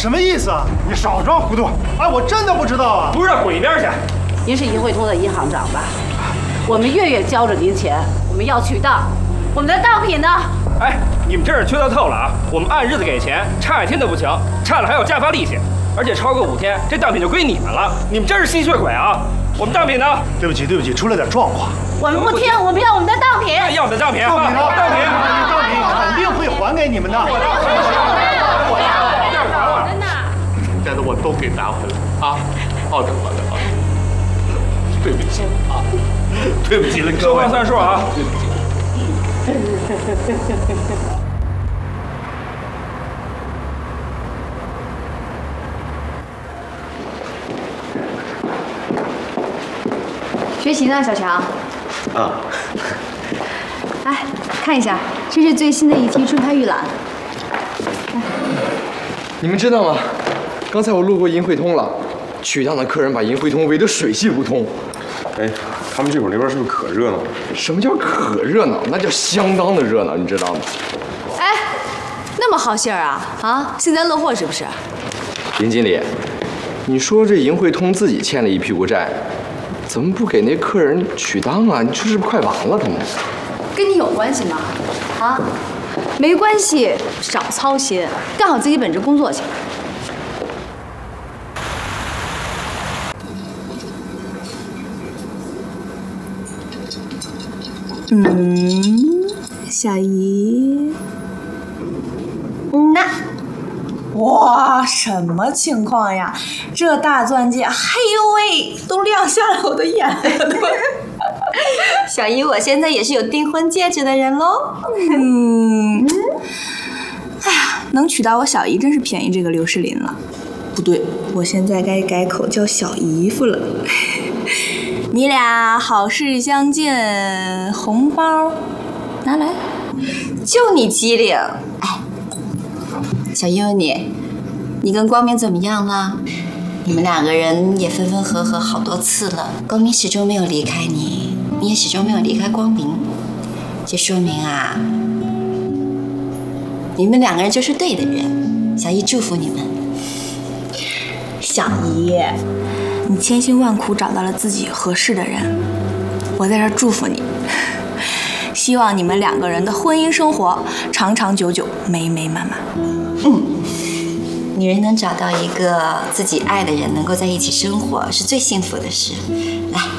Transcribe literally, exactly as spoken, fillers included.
什么意思啊？你少装糊涂！哎，我真的不知道啊！ 不知道滚一边去！ 您是银汇通的银行长吧？我们月月交着您钱，我们要取当，我们的当品呢？ 哎，你们真是缺德透了啊！我们按日子给钱，差一天都不行，差了还要加发利息，而且超过五天，这当品就归你们了。你们真是吸血鬼啊！我们当品呢？ 对不起，对不起，出了点状况。 我们不听，我们要我们的当品。 要我们的当品， 当品呢？ 当品， 当品肯定会还给你们的。 我要，我要， 真的，债的我都给拿回来啊！好的，好的，好的。对不起啊，对不起了， 说话算数啊！ 学习呢，小强？ 啊。 来看一下，这是最新的一期春台预览。 你们知道吗？刚才我路过银汇通了，取当的客人把银汇通围得水泄不通。 哎，他们这会儿那边是不是可热闹了？ 什么叫可热闹？那叫相当的热闹，你知道吗？ 哎，那么好信儿啊？啊，幸灾乐祸是不是？ 林经理，你说这银汇通自己欠了一屁股债，怎么不给那客人取当啊？你这是不是快完了？他们跟你有关系吗？啊，没关系，少操心，干好自己本职工作去。 嗯，小姨，嗯呐，哇，什么情况呀？这大钻戒，哎呦喂，都亮瞎了我的眼了都。 小姨，我现在也是有订婚戒指的人喽。 嗯，哎呀，能娶到我小姨真是便宜这个刘诗琳了。不对，我现在该改口叫小姨夫了。你俩好事相见，红包拿来。 就你机灵，哎，小姨问你，你跟光明怎么样了？你们两个人也分分合合好多次了，光明始终没有离开你，你也始终没有离开光明，这说明啊，你们两个人就是对的人。小姨祝福你们。 小姨，你千辛万苦找到了自己合适的人，我在这儿祝福你，希望你们两个人的婚姻生活长长久久，美美满满。 嗯，女人能找到一个自己爱的人，能够在一起生活，是最幸福的事。来，